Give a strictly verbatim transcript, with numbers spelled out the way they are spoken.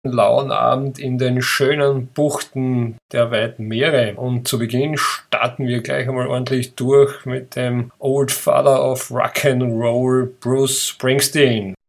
lauen Abend in den schönen Buchten der weiten Meere. Und zu Beginn starten wir gleich einmal ordentlich durch mit dem Old Father of Rock and Roll, Bruce Springsteen.